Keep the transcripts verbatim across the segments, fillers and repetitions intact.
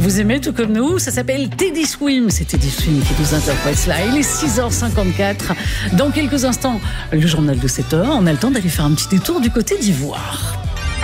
Vous aimez tout comme nous, ça s'appelle Teddy Swim. C'est Teddy Swim qui nous interprète cela. Il est six heures cinquante-quatre. Dans quelques instants, le journal de sept heures. On a le temps d'aller faire un petit détour du côté d'Ivoire.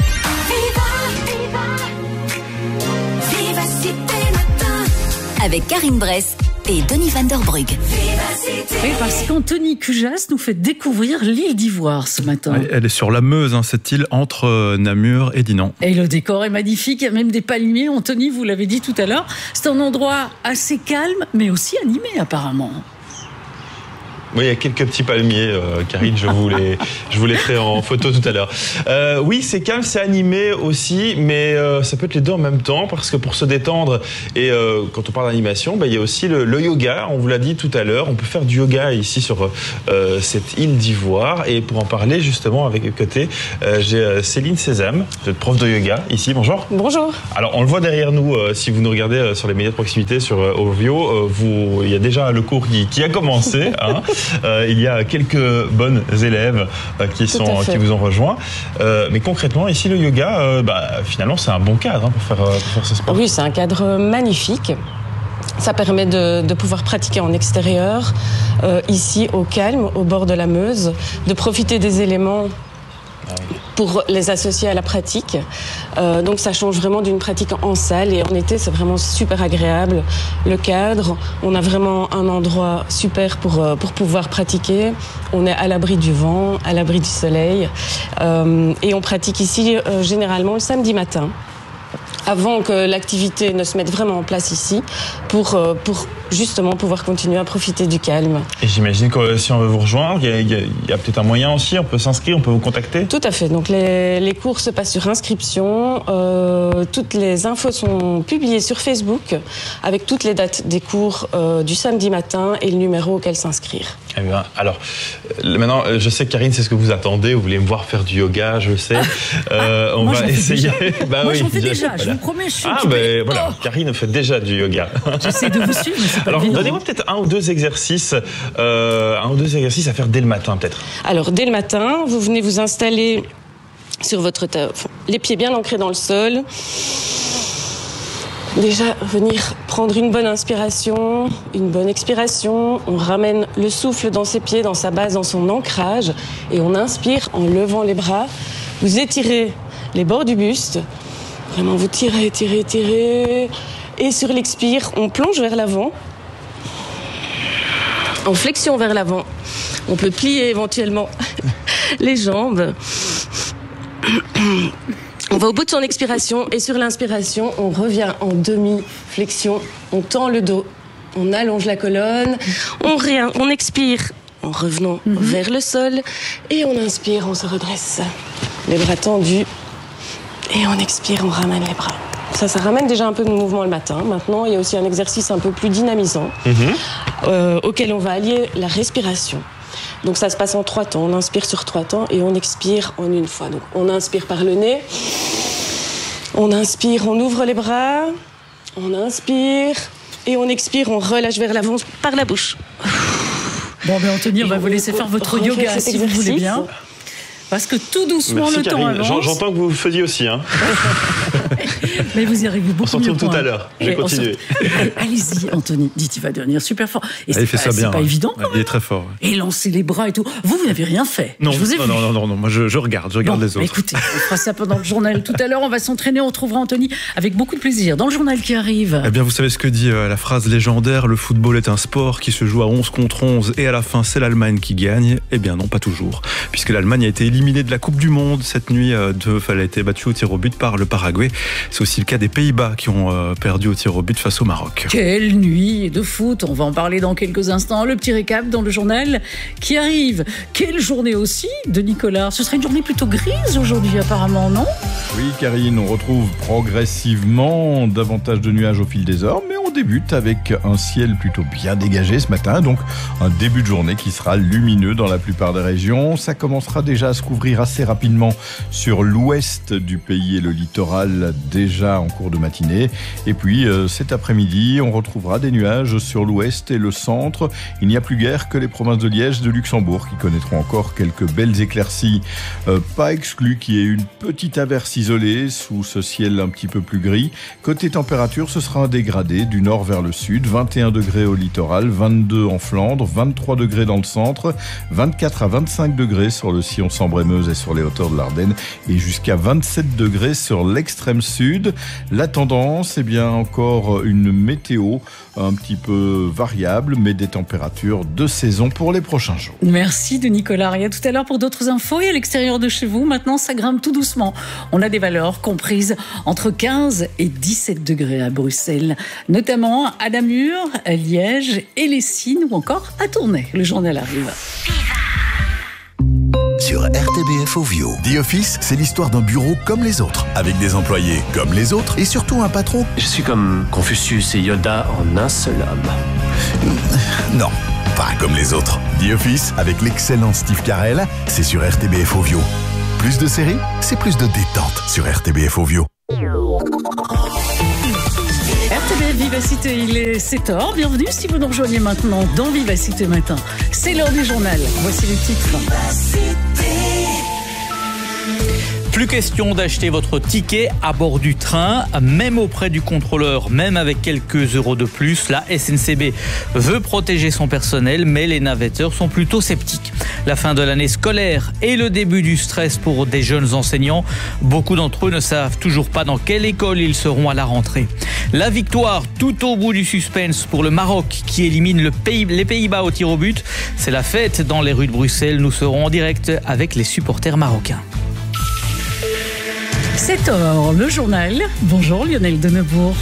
Avec Karine Bress et Denis Van der Brugge. Oui, parce qu'Anthony Cujas nous fait découvrir l'île d'Ivoire ce matin. Elle est sur la Meuse, hein, cette île entre Namur et Dinan. Et le décor est magnifique, il y a même des palmiers. Anthony, vous l'avez dit tout à l'heure, c'est un endroit assez calme, mais aussi animé apparemment. Oui, il y a quelques petits palmiers, euh, Karine, je vous les, je vous les ferai en photo tout à l'heure. Euh, oui, c'est calme, c'est animé aussi, mais euh, ça peut être les deux en même temps, parce que pour se détendre, et euh, quand on parle d'animation, bah, il y a aussi le, le yoga, on vous l'a dit tout à l'heure, on peut faire du yoga ici sur euh, cette île d'Ivoire, et pour en parler justement avec le côté, euh, j'ai euh, Céline Sésame, vous êtes prof de yoga ici, bonjour. Bonjour. Alors on le voit derrière nous, euh, si vous nous regardez euh, sur les médias de proximité, sur euh, Overview, euh, vous, il y a déjà le cours qui, qui a commencé, hein. Euh, il y a quelques bonnes élèves euh, qui, sont, qui vous ont rejoint. Euh, mais concrètement, ici, le yoga, euh, bah, finalement, c'est un bon cadre hein, pour, faire, pour faire ce sport. Oui, c'est un cadre magnifique. Ça permet de, de pouvoir pratiquer en extérieur, euh, ici, au calme, au bord de la Meuse, de profiter des éléments pour les associer à la pratique. Euh, donc ça change vraiment d'une pratique en salle, et en été c'est vraiment super agréable. Le cadre, on a vraiment un endroit super pour, pour pouvoir pratiquer. On est à l'abri du vent, à l'abri du soleil, euh, et on pratique ici euh, généralement le samedi matin, avant que l'activité ne se mette vraiment en place ici, pour, pour justement pouvoir continuer à profiter du calme. Et j'imagine que si on veut vous rejoindre, il y a, il y a, il y a peut-être un moyen aussi, on peut s'inscrire, on peut vous contacter? Tout à fait, donc les, les cours se passent sur inscription, euh, toutes les infos sont publiées sur Facebook, avec toutes les dates des cours euh, du samedi matin et le numéro auquel s'inscrire. Eh bien, alors, maintenant, je sais que Karine, c'est ce que vous attendez, vous voulez me voir faire du yoga, je le sais. Euh, on Moi, va essayer. Bah, moi, oui, j'en fais déjà, je vous promets, je suis Ah, ben voilà, oh. Karine fait déjà du yoga. J'essaie de vous suivre, mais c'est pas Alors, évident. donnez-moi peut-être un ou deux exercices, euh, un ou deux exercices à faire dès le matin, peut-être. Alors, dès le matin, vous venez vous installer sur votre table, les pieds bien ancrés dans le sol. Déjà, venir prendre une bonne inspiration, une bonne expiration. On ramène le souffle dans ses pieds, dans sa base, dans son ancrage. Et on inspire en levant les bras. Vous étirez les bords du buste. Vraiment, vous tirez, tirez, tirez. Et sur l'expire, on plonge vers l'avant. En flexion vers l'avant. On peut plier éventuellement les jambes. On va au bout de son expiration, et sur l'inspiration, on revient en demi-flexion, on tend le dos, on allonge la colonne, on, rien, on expire en revenant mm-hmm. vers le sol, et on inspire, on se redresse, les bras tendus, et on expire, on ramène les bras. Ça, ça ramène déjà un peu de mouvement le matin. Maintenant, il y a aussi un exercice un peu plus dynamisant, mm-hmm. euh, auquel on va allier la respiration. Donc ça se passe en trois temps. On inspire sur trois temps et on expire en une fois. Donc on inspire par le nez, on inspire, on ouvre les bras, on inspire et on expire, on relâche vers l'avant par la bouche. Bon, ben Anthony, on va vous laisser faire votre yoga si vous voulez bien. Parce que tout doucement, Merci, le Karine. temps avance. J'entends que vous le faisiez aussi. Hein. Mais vous y arrivez beaucoup mieux. On se retrouve tout à l'heure. Je vais continuer. Allez-y, Anthony. Dites, il va devenir super fort. Et ah, il fait pas, ça bien. C'est pas hein. évident quand même. Il est très fort. Ouais. Et lancer les bras et tout. Vous, vous n'avez rien fait. Non, je vous ai non, vu. non, non, non, non. Moi, je, je regarde, je regarde bon, les autres. Écoutez, on fera ça pendant le journal. Tout à l'heure, on va s'entraîner. On retrouvera Anthony avec beaucoup de plaisir dans le journal qui arrive. Eh bien, vous savez ce que dit euh, la phrase légendaire: le football est un sport qui se joue à onze contre onze et à la fin, c'est l'Allemagne qui gagne. Eh bien, non, pas toujours. Puisque l'Allemagne a été éliminée de la Coupe du Monde cette nuit. Euh, de, elle a été battue au tir au but par le Paraguay. C'est aussi le cas des Pays-Bas qui ont euh, perdu au tir au but face au Maroc. Quelle nuit de foot. On va en parler dans quelques instants. Le petit récap dans le journal qui arrive. Quelle journée aussi de Nicolas. Ce serait une journée plutôt grise aujourd'hui apparemment, non? Oui, Karine, on retrouve progressivement davantage de nuages au fil des heures, mais on on débute avec un ciel plutôt bien dégagé ce matin, donc un début de journée qui sera lumineux dans la plupart des régions. Ça commencera déjà à se couvrir assez rapidement sur l'ouest du pays et le littoral déjà en cours de matinée. Et puis euh, cet après-midi, on retrouvera des nuages sur l'ouest et le centre. Il n'y a plus guère que les provinces de Liège et de Luxembourg qui connaîtront encore quelques belles éclaircies. Euh, pas exclu qu'il y ait une petite averse isolée sous ce ciel un petit peu plus gris. Côté température, ce sera un dégradé du nord vers le sud. vingt et un degrés au littoral, vingt-deux en Flandre, vingt-trois degrés dans le centre, vingt-quatre à vingt-cinq degrés sur le sillon Sambre-et-Meuse et sur les hauteurs de l'Ardenne et jusqu'à vingt-sept degrés sur l'extrême sud. La tendance, eh bien encore une météo un petit peu variable, mais des températures de saison pour les prochains jours. Merci de Nicolas. Et à tout à l'heure pour d'autres infos. Et à l'extérieur de chez vous, maintenant, ça grimpe tout doucement. On a des valeurs comprises entre quinze et dix-sept degrés à Bruxelles, notamment à Namur, à Liège et les Cygnes ou encore à Tournai. Le journal arrive. Sur R T B F Ovio. The Office, c'est l'histoire d'un bureau comme les autres, avec des employés comme les autres et surtout un patron. Je suis comme Confucius et Yoda en un seul homme. Non, pas comme les autres. The Office, avec l'excellent Steve Carell, c'est sur R T B F Ovio. Plus de séries, c'est plus de détente sur R T B F Ovio. R T B Vivacité, il est sept heures. Bienvenue si vous nous rejoignez maintenant dans Vivacité Matin. C'est l'heure du journal. Voici les titres. Plus question d'acheter votre ticket à bord du train, même auprès du contrôleur, même avec quelques euros de plus. La S N C B veut protéger son personnel, mais les navetteurs sont plutôt sceptiques. La fin de l'année scolaire et le début du stress pour des jeunes enseignants. Beaucoup d'entre eux ne savent toujours pas dans quelle école ils seront à la rentrée. La victoire tout au bout du suspense pour le Maroc qui élimine le pays, les Pays-Bas au tir au but. C'est la fête dans les rues de Bruxelles. Nous serons en direct avec les supporters marocains. sept heures, le journal. Bonjour Lionel Denebourg.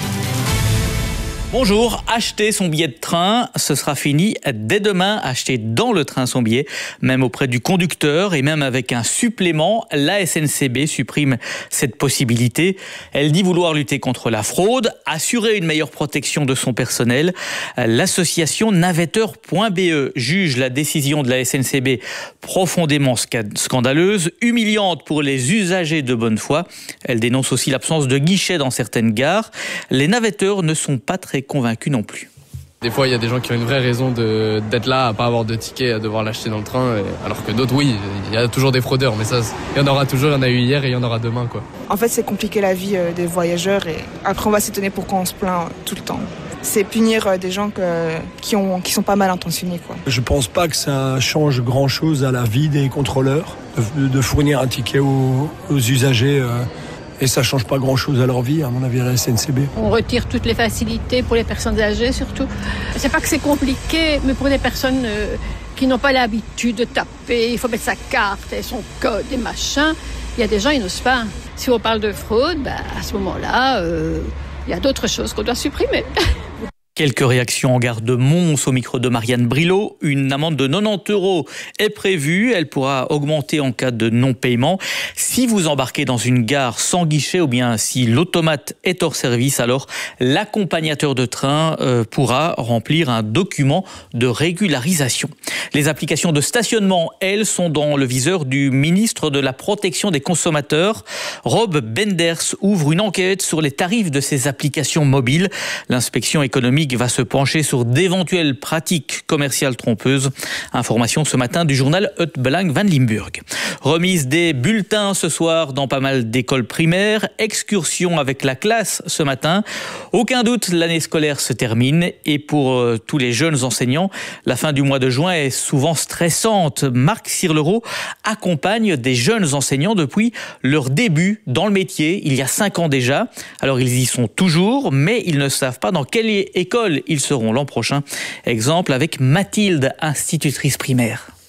Bonjour, acheter son billet de train, ce sera fini dès demain. Acheter dans le train son billet, même auprès du conducteur et même avec un supplément. La S N C B supprime cette possibilité. Elle dit vouloir lutter contre la fraude, assurer une meilleure protection de son personnel. L'association navetteur point B E juge la décision de la S N C B profondément scandaleuse, humiliante pour les usagers de bonne foi. Elle dénonce aussi l'absence de guichets dans certaines gares. Les navetteurs ne sont pas très convaincus non plus. Des fois, il y a des gens qui ont une vraie raison de, d'être là, à pas avoir de ticket, à devoir l'acheter dans le train, et, alors que d'autres, oui, il y a toujours des fraudeurs, mais ça, il y en aura toujours, il y en a eu hier et il y en aura demain, quoi. En fait, c'est compliquer la vie des voyageurs et après, on va s'étonner pourquoi on se plaint tout le temps. C'est punir des gens que, qui ont, qui sont pas mal intentionnés, quoi. Je pense pas que ça change grand-chose à la vie des contrôleurs de, de fournir un ticket aux, aux usagers. Euh, Et ça ne change pas grand-chose à leur vie, à mon avis, à la S N C B. On retire toutes les facilités pour les personnes âgées, surtout. C'est pas que c'est compliqué, mais pour des personnes euh, qui n'ont pas l'habitude de taper, il faut mettre sa carte et son code et machin. Il y a des gens, ils n'osent pas. Si on parle de fraude, bah, à ce moment-là, euh, il y a d'autres choses qu'on doit supprimer. Quelques réactions en gare de Mons au micro de Marianne Brilot. Une amende de quatre-vingt-dix euros est prévue. Elle pourra augmenter en cas de non-paiement. Si vous embarquez dans une gare sans guichet ou bien si l'automate est hors service, alors l'accompagnateur de train euh, pourra remplir un document de régularisation. Les applications de stationnement, elles, sont dans le viseur du ministre de la Protection des consommateurs. Rob Benders ouvre une enquête sur les tarifs de ces applications mobiles. L'inspection économique va se pencher sur d'éventuelles pratiques commerciales trompeuses. Information ce matin du journal Het Belang van Limburg. Remise des bulletins ce soir dans pas mal d'écoles primaires. Excursion avec la classe ce matin. Aucun doute, l'année scolaire se termine. Et pour euh, tous les jeunes enseignants, la fin du mois de juin est souvent stressante. Marc Sirlereau accompagne des jeunes enseignants depuis leur début dans le métier, il y a cinq ans déjà. Alors ils y sont toujours, mais ils ne savent pas dans quelle école ils seront l'an prochain. Exemple avec Mathilde, institutrice primaire.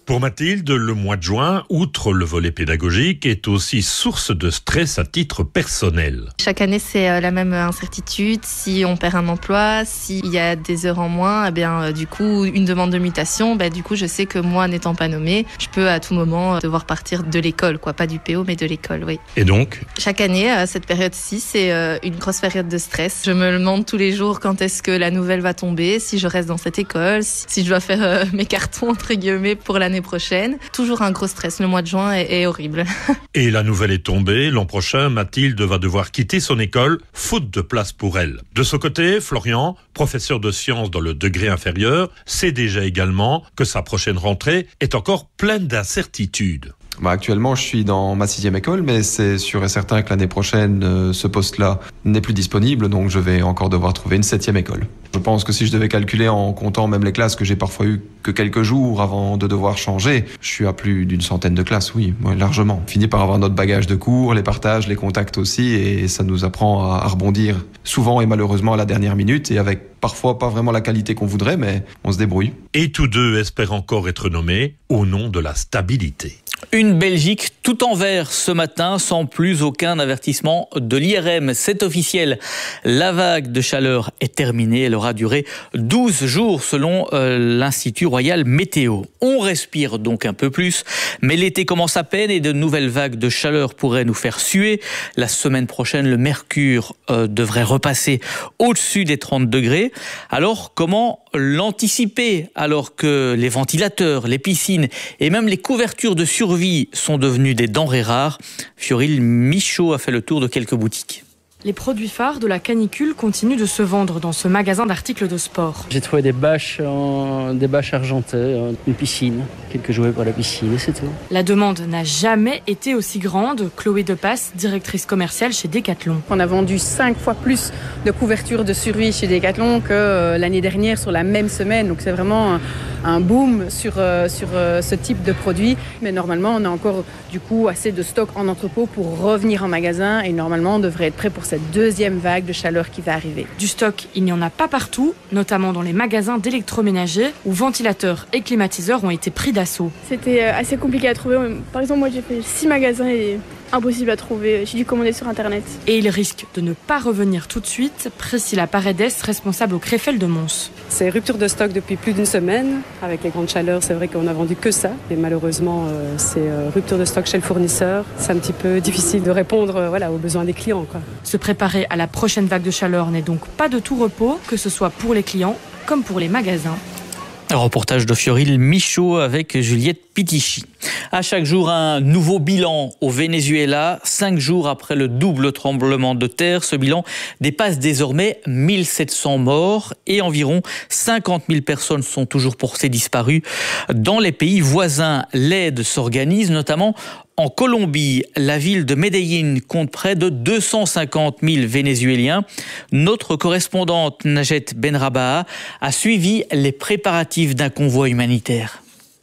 Pour Mathilde, le mois de juin, outre le volet pédagogique, est aussi source de stress à titre personnel. Chaque année, c'est la même incertitude. Si on perd un emploi, s'il y a des heures en moins, eh bien, du coup, une demande de mutation, ben, du coup, je sais que moi, n'étant pas nommée, je peux à tout moment devoir partir de l'école, quoi. Pas du P O, mais de l'école, oui. Et donc ? Chaque année, à cette période-ci, c'est une grosse période de stress. Je me demande tous les jours quand est-ce que la nouvelle va tomber, si je reste dans cette école, si je dois faire euh, mes cartons, entre guillemets, pour l'année prochaine. Toujours un gros stress. Le mois de juin est, est horrible. Et la nouvelle est tombée. L'an prochain, Mathilde va devoir quitter son école, faute de place pour elle. De son côté, Florian, professeur de sciences dans le degré inférieur, sait déjà également que sa prochaine rentrée est encore pleine d'incertitudes. Bah actuellement, je suis dans ma sixième école, mais c'est sûr et certain que l'année prochaine, euh, ce poste-là n'est plus disponible, donc je vais encore devoir trouver une septième école. Je pense que si je devais calculer en comptant même les classes que j'ai parfois eu que quelques jours avant de devoir changer, je suis à plus d'une centaine de classes, oui, ouais, largement. On finit par avoir notre bagage de cours, les partages, les contacts aussi, et ça nous apprend à, à rebondir souvent et malheureusement à la dernière minute, et avec parfois pas vraiment la qualité qu'on voudrait, mais on se débrouille. Et tous deux espèrent encore être nommés au nom de la stabilité. Une Belgique tout en vert ce matin, sans plus aucun avertissement de l'I R M. C'est officiel. La vague de chaleur est terminée. Elle aura duré douze jours selon euh, l'Institut Royal Météo. On respire donc un peu plus, mais l'été commence à peine et de nouvelles vagues de chaleur pourraient nous faire suer. La semaine prochaine, le mercure euh, devrait repasser au-dessus des trente degrés. Alors, comment l'anticiper alors que les ventilateurs, les piscines et même les couvertures de survie sont devenues des denrées rares? Fioril Michaud a fait le tour de quelques boutiques. Les produits phares de la canicule continuent de se vendre dans ce magasin d'articles de sport. J'ai trouvé des bâches, en, des bâches argentées, une piscine, quelques jouets pour la piscine et c'est tout. La demande n'a jamais été aussi grande. Chloé Depasse, directrice commerciale chez Decathlon. On a vendu cinq fois plus de couvertures de survie chez Decathlon que l'année dernière sur la même semaine. Donc c'est vraiment un, un boom sur, euh, sur euh, ce type de produit. Mais normalement, on a encore du coup assez de stock en entrepôt pour revenir en magasin et normalement on devrait être prêt pour cette deuxième vague de chaleur qui va arriver. Du stock, il n'y en a pas partout, notamment dans les magasins d'électroménager où ventilateurs et climatiseurs ont été pris d'assaut. C'était assez compliqué à trouver. Par exemple, moi j'ai fait six magasins et impossible à trouver. J'ai dû commander sur internet. Et il risque de ne pas revenir tout de suite. Priscilla Paredes, responsable au Créfel de Mons. C'est rupture de stock depuis plus d'une semaine. Avec les grandes chaleurs, c'est vrai qu'on a vendu que ça. Et malheureusement, euh, c'est euh, rupture de stock chez le fournisseur. C'est un petit peu difficile de répondre euh, voilà, aux besoins des clients, quoi. Se préparer à la prochaine vague de chaleur n'est donc pas de tout repos, que ce soit pour les clients comme pour les magasins. Un reportage de Fioril Michaud avec Juliette Pitichy. À chaque jour, un nouveau bilan au Venezuela. Cinq jours après le double tremblement de terre, ce bilan dépasse désormais mille sept cents morts et environ cinquante mille personnes sont toujours portées disparues. Dans les pays voisins, l'aide s'organise, notamment en Colombie. La ville de Medellín compte près de deux cent cinquante mille Vénézuéliens. Notre correspondante Najet Benrabaa a suivi les préparatifs d'un convoi humanitaire.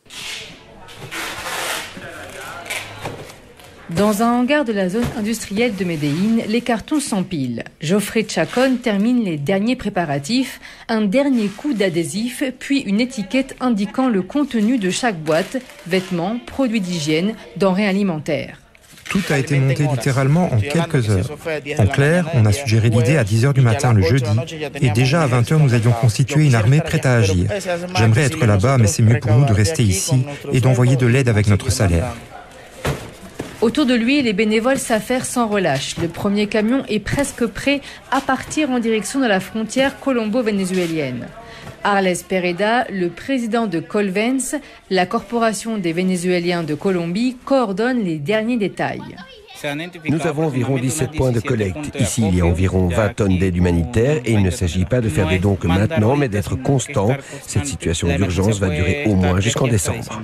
Dans un hangar de la zone industrielle de Medellín, les cartons s'empilent. Geoffrey Chacon termine les derniers préparatifs, un dernier coup d'adhésif, puis une étiquette indiquant le contenu de chaque boîte, vêtements, produits d'hygiène, denrées alimentaires. Tout a été monté littéralement en quelques heures. En clair, on a suggéré l'idée à dix heures du matin le jeudi, et déjà à vingt heures, nous avions constitué une armée prête à agir. J'aimerais être là-bas, mais c'est mieux pour nous de rester ici et d'envoyer de l'aide avec notre salaire. Autour de lui, les bénévoles s'affairent sans relâche. Le premier camion est presque prêt à partir en direction de la frontière colombo-vénézuélienne. Arles Pereda, le président de Colvens, la corporation des Vénézuéliens de Colombie, coordonne les derniers détails. Nous avons environ dix-sept points de collecte. Ici, il y a environ vingt tonnes d'aide humanitaire et il ne s'agit pas de faire des dons que maintenant, mais d'être constant. Cette situation d'urgence va durer au moins jusqu'en décembre.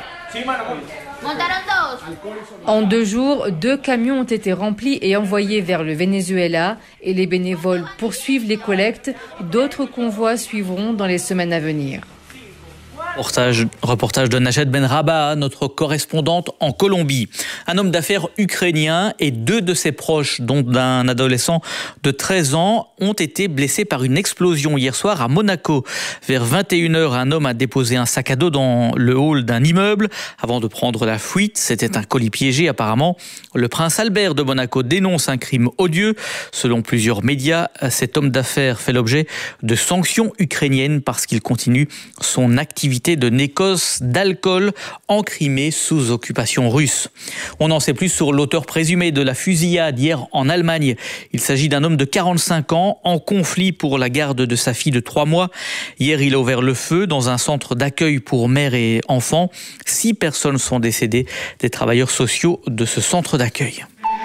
En deux jours, deux camions ont été remplis et envoyés vers le Venezuela et les bénévoles poursuivent les collectes. D'autres convois suivront dans les semaines à venir. Reportage, reportage de Najat Benrabah, notre correspondante en Colombie. Un homme d'affaires ukrainien et deux de ses proches, dont un adolescent de treize ans, ont été blessés par une explosion hier soir à Monaco. Vers vingt et une heures, un homme a déposé un sac à dos dans le hall d'un immeuble avant de prendre la fuite. C'était un colis piégé apparemment. Le prince Albert de Monaco dénonce un crime odieux. Selon plusieurs médias, cet homme d'affaires fait l'objet de sanctions ukrainiennes parce qu'il continue son activité de négoce d'alcool en Crimée sous occupation russe. On en sait plus sur l'auteur présumé de la fusillade hier en Allemagne. Il s'agit d'un homme de quarante-cinq ans en conflit pour la garde de sa fille de trois mois. Hier, il a ouvert le feu dans un centre d'accueil pour mères et enfants. Six personnes sont décédées, des travailleurs sociaux de ce centre d'accueil.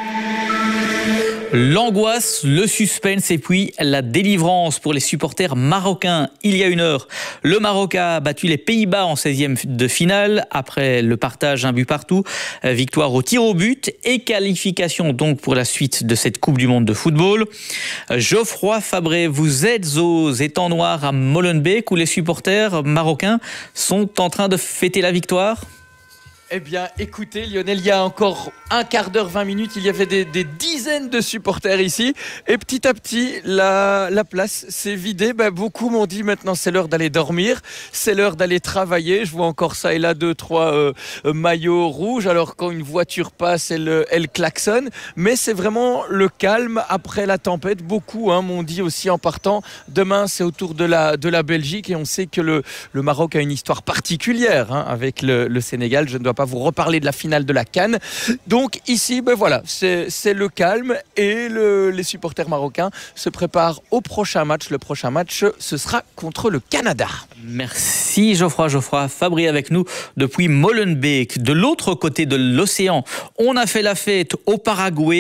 L'angoisse, le suspense et puis la délivrance pour les supporters marocains. Il y a une heure, le Maroc a battu les Pays-Bas en seizième de finale après le partage un but partout. Victoire au tir au but et qualification donc pour la suite de cette Coupe du Monde de football. Geoffroy Fabré, vous êtes aux étangs noirs à Molenbeek où les supporters marocains sont en train de fêter la victoire. Eh bien, écoutez, Lionel, il y a encore un quart d'heure, vingt minutes, il y avait des, des dizaines de supporters ici. Et petit à petit, la, la place s'est vidée. Ben, beaucoup m'ont dit maintenant, c'est l'heure d'aller dormir, c'est l'heure d'aller travailler. Je vois encore ça et là, deux, trois euh, maillots rouges. Alors, quand une voiture passe, elle, elle klaxonne. Mais c'est vraiment le calme après la tempête. Beaucoup hein, m'ont dit aussi en partant, demain, c'est au tour de la, de la Belgique. Et on sait que le, le Maroc a une histoire particulière hein, avec le, le Sénégal. Je ne dois pas vous reparler de la finale de la CAN. Donc ici, ben voilà, c'est, c'est le calme et le, les supporters marocains se préparent au prochain match. Le prochain match, ce sera contre le Canada. Merci Geoffroy. Geoffroy Fabry avec nous depuis Molenbeek. De l'autre côté de l'océan, on a fait la fête au Paraguay.